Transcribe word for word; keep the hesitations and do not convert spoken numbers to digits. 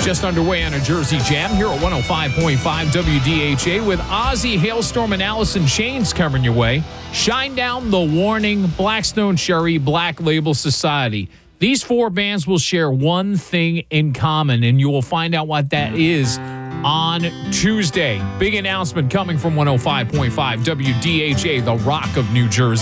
Just underway on a Jersey Jam here at one oh five point five W D H A with Ozzy, Hailstorm, and Allison Chains coming your way. Shinedown, The Warning, Blackstone Cherry, Black Label Society. These four bands will share one thing in common, and you will find out what that is on Tuesday. Big announcement coming from one oh five point five W D H A, the Rock of New Jersey.